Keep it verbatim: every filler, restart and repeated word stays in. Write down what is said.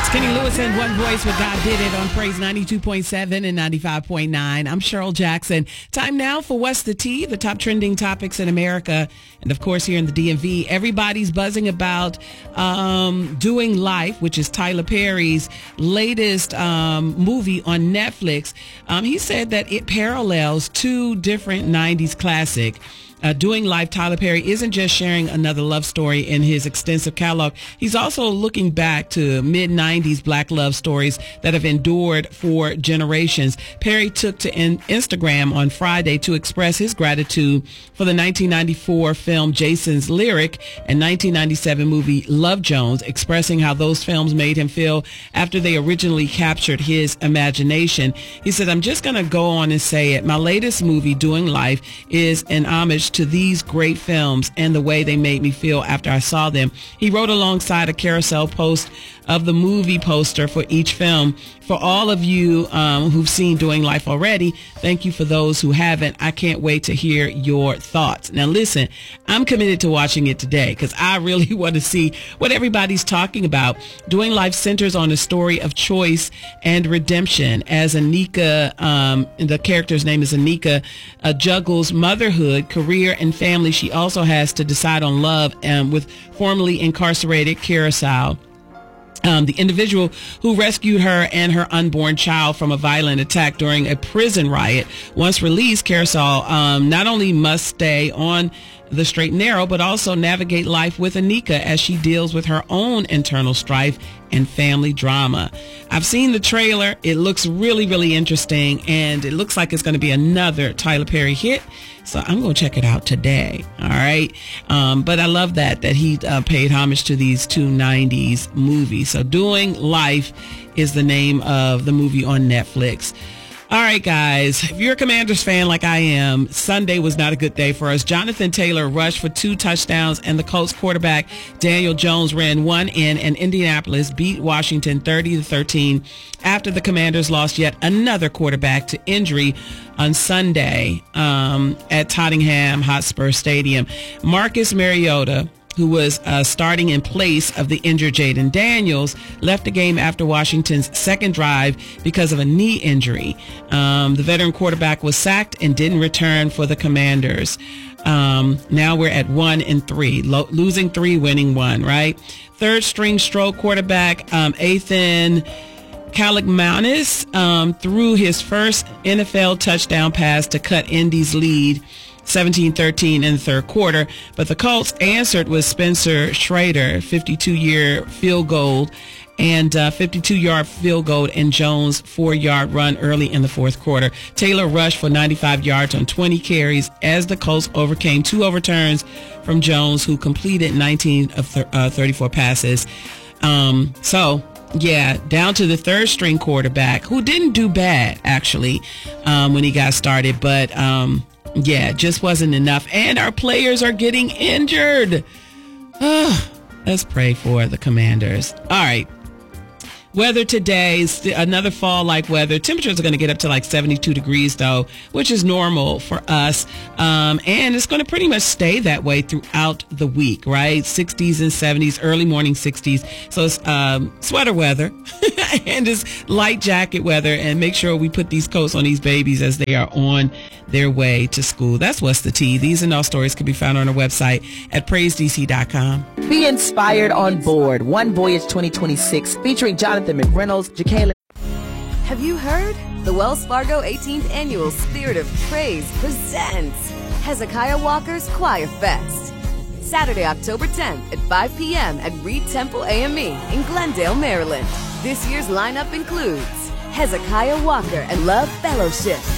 Kenny Lewis and One Voice with God Did It on Praise ninety-two point seven and ninety-five point nine. I'm Cheryl Jackson. Time now for What's the Tea, the top trending topics in America. And of course, here in the D M V, everybody's buzzing about um, Doing Life, which is Tyler Perry's latest um, movie on Netflix. Um, he said that it parallels two different nineties classic. Uh, Doing Life, Tyler Perry isn't just sharing another love story in his extensive catalog. He's also looking back to mid-nineties black love stories that have endured for generations. Perry took to in- Instagram on Friday to express his gratitude for the nineteen ninety-four film Jason's Lyric and nineteen ninety-seven movie Love Jones, expressing how those films made him feel after they originally captured his imagination. He said, I'm just going to go on and say it. My latest movie, Doing Life, is an homage to these great films and the way they made me feel after I saw them. He wrote alongside a carousel post of the movie poster for each film. For all of you um, who've seen Doing Life already, thank you. For those who haven't, I can't wait to hear your thoughts. Now listen, I'm committed to watching it today because I really want to see what everybody's talking about. Doing Life centers on a story of choice and redemption as Anika, um, the character's name is Anika, uh, juggles motherhood, career, and family. She also has to decide on love um, with formerly incarcerated Carousel. Um, the individual who rescued her and her unborn child from a violent attack during a prison riot. Once released, Carousel um, not only must stay on the straight and narrow, but also navigate life with Anika as she deals with her own internal strife and family drama. I've seen the trailer. It looks really, really interesting, and it looks like it's going to be another Tyler Perry hit. So I'm going to check it out today. All right. Um, but I love that, that he uh, paid homage to these two nineties movies. So Doing Life is the name of the movie on Netflix. All right, guys, if you're a Commanders fan like I am, Sunday was not a good day for us. Jonathan Taylor rushed for two touchdowns, and the Colts quarterback Daniel Jones ran one in, and Indianapolis beat Washington thirty to thirteen after the Commanders lost yet another quarterback to injury on Sunday um, at Tottenham Hotspur Stadium. Marcus Mariota, who was uh, starting in place of the injured Jaden Daniels, left the game after Washington's second drive because of a knee injury. Um, the veteran quarterback was sacked and didn't return for the Commanders. Um, now we're at one and three, Lo- losing three, winning one, right? Third string stroke quarterback, um, Ethan Kaliakmanis, um, threw his first N F L touchdown pass to cut Indy's lead seventeen thirteen in the third quarter, but the Colts answered with Spencer Schrader, fifty-two-year field goal and uh, fifty-two-yard field goal, and Jones' four-yard run early in the fourth quarter. Taylor rushed for ninety-five yards on twenty carries as the Colts overcame two overturns from Jones, who completed nineteen of th- uh, thirty-four passes. Um, so, yeah, down to the third-string quarterback, who didn't do bad, actually, um, when he got started, but um, yeah, just wasn't enough. And our players are getting injured. Oh, let's pray for the Commanders. All right. Weather today is another fall-like weather. Temperatures are going to get up to like seventy-two degrees, though, which is normal for us. Um, and it's going to pretty much stay that way throughout the week, right? sixties and seventies, early morning sixties. So it's um, sweater weather and it's light jacket weather. And make sure we put these coats on these babies as they are on their way to school. That's What's the Tea. These and all stories can be found on our website at praise d c dot com. Be inspired on board One Voyage twenty twenty-six, featuring Jonathan McReynolds, Jacqueline. Have you heard? The Wells Fargo eighteenth Annual Spirit of Praise presents Hezekiah Walker's Choir Fest. Saturday, October tenth at five p.m. at Reed Temple A M E in Glendale, Maryland. This year's lineup includes Hezekiah Walker and Love Fellowship,